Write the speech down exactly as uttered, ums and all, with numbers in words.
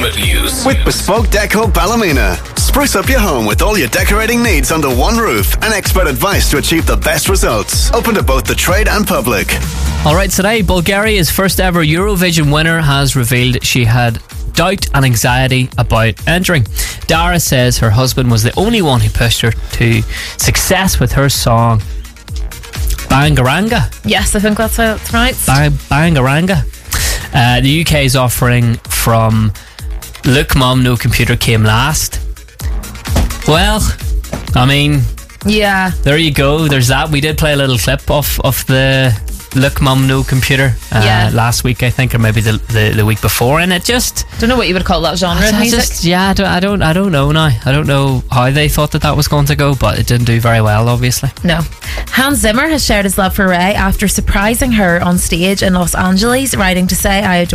entertainment news with Bespoke Deco Ballymena. Spruce up your home with all your decorating needs under one roof and expert advice to achieve the best results. Open to both the trade and public. Alright, today Bulgaria's first ever Eurovision winner has revealed she had doubt and anxiety about entering. Dara says her husband was the only one who pushed her to success with her song Bangaranga. Yes, I think that's, that's right. Bang, Bangaranga. Uh, the U K's offering from Look Mum No Computer came last. Well, I mean, yeah, there you go. There's that. We did play a little clip of, of the Look Mum No Computer uh, yeah. last week, I think, or maybe the, the the week before, and it just don't know what you would call that genre I, of I music. Just, yeah, I don't, I don't, I don't know now. I don't know how they thought that that was going to go, but it didn't do very well, obviously. No. Hans Zimmer has shared his love for Ray after surprising her on stage in Los Angeles, writing to say, "I adore